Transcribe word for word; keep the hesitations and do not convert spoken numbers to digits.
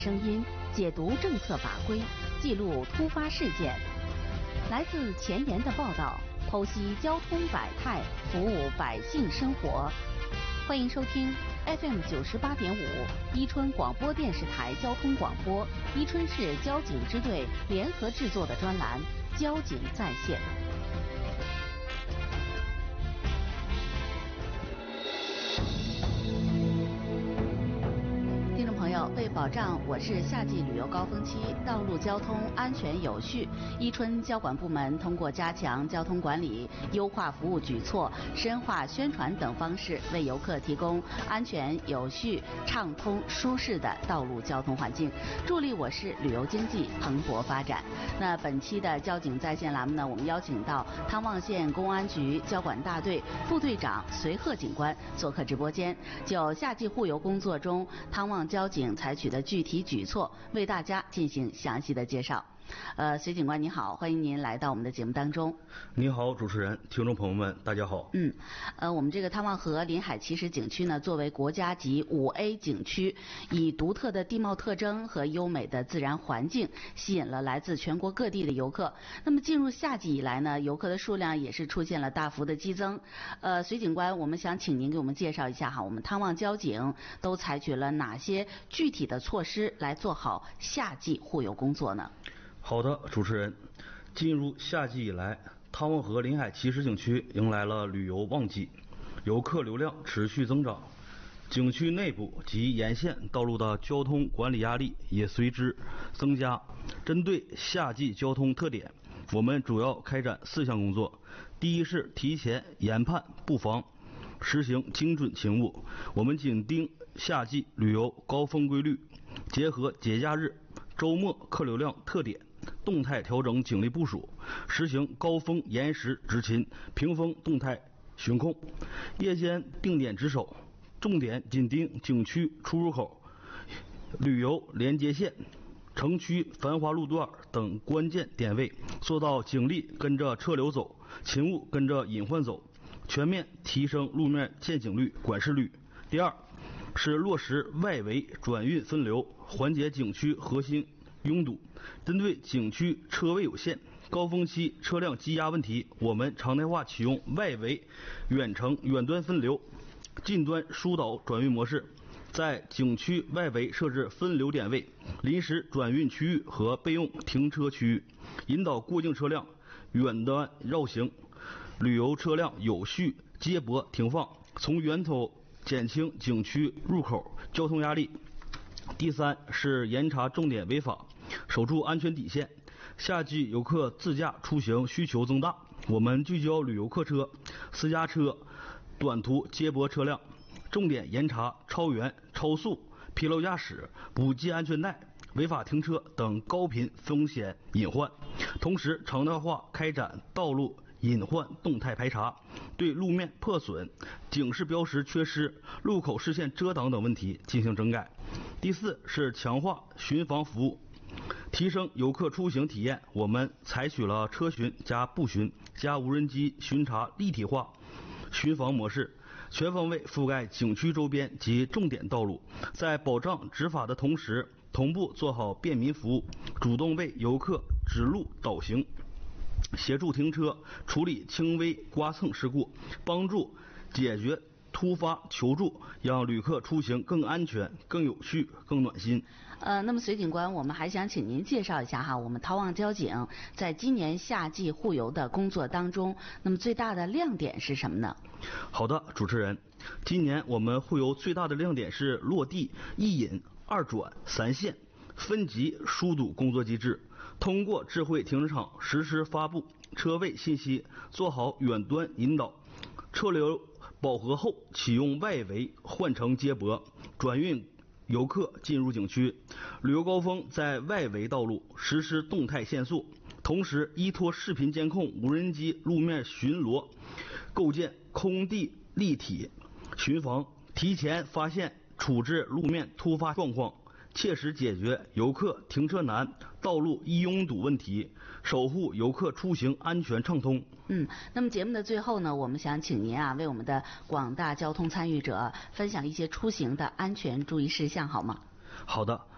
声音解读政策法规，记录突发事件，来自前沿的报道，剖析交通百态，服务百姓生活。欢迎收听 F M 九十八点五伊春广播电视台交通广播，伊春市交警支队联合制作的专栏《交警在线》。听众朋友，为保障我市夏季旅游高峰期道路交通安全有序，伊春交管部门通过加强交通管理、优化服务举措、深化宣传等方式，为游客提供安全、有序、畅通、舒适的道路交通环境，助力我市旅游经济蓬勃发展。那本期的交警在线栏目呢，我们邀请到汤旺县公安局交管大队副队长隋鹤警官做客直播间，就夏季护游工作中汤旺交警采取的具体举措，为大家进行详细的介绍。呃，隋警官你好，欢迎您来到我们的节目当中。 你好，主持人，听众朋友们，大家好。 嗯，呃，我们这个汤旺河临海奇石景区呢，作为国家级五 A 景区，以独特的地貌特征和优美的自然环境，吸引了来自全国各地的游客。那么进入夏季以来呢，游客的数量也是出现了大幅的激增。呃，隋警官，我们想请您给我们介绍一下哈，我们汤旺交警都采取了哪些具体的措施来做好夏季护游工作呢？ 好的，主持人，进入夏季以来，汤旺河临海奇石景区迎来了旅游旺季，游客流量持续增长，景区内部及沿线道路的交通管理压力也随之增加。针对夏季交通特点，我们主要开展四项工作。第一是提前研判布防，实行精准勤务。我们紧盯夏季旅游高峰规律，结合节假日、周末客流量特点，动态调整警力部署，实行高峰延时执勤、屏风动态巡控，夜间定点值守，重点紧盯景区出入口、旅游连接线、城区繁华路段等关键点位，做到警力跟着车流走，勤务跟着隐患走，全面提升路面见警率、管事率。第二是落实外围转运分流，缓解景区核心拥堵。针对景区车位有限、高峰期车辆积压问题，我们常态化启用外围远程远端分流、近端疏导转运模式，在景区外围设置分流点位、临时转运区域和备用停车区域，引导过境车辆远端绕行，旅游车辆有序接驳停放，从源头减轻景区入口交通压力。第三是严查重点违法，守住安全底线。夏季游客自驾出行需求增大，我们聚焦旅游客车、私家车、短途接驳车辆，重点严查超员、超速、疲劳驾驶、不系安全带、违法停车等高频风险隐患，同时常态化开展道路隐患动态排查，对路面破损、警示标识缺失、路口视线遮挡等问题进行整改。第四是强化巡防服务，提升游客出行体验，我们采取了车巡加步巡加无人机巡查立体化巡防模式，全方位覆盖景区周边及重点道路，在保障执法的同时，同步做好便民服务，主动为游客指路导行，协助停车，处理轻微刮蹭事故，帮助解决突发求助，让旅客出行更安全、更有序、更暖心。 呃，那么隋警官，我们还想请您介绍一下哈，我们汤旺交警在今年夏季护游的工作当中，那么最大的亮点是什么呢？ 好的，主持人，今年我们护游最大的亮点是落地一引、二转、三线分级疏堵工作机制，通过智慧停车场实时发布车位信息，做好远端引导，车流饱和后启用外围换乘接驳，转运游客进入景区。旅游高峰在外围道路实施动态限速，同时依托视频监控、无人机路面巡逻，构建空地立体巡防，提前发现处置路面突发状况，切实解决游客停车难、道路易拥堵问题，守护游客出行安全畅通。 嗯，那么节目的最后呢，我们想请您啊，为我们的广大交通参与者分享一些出行的安全注意事项，好吗？ 好的，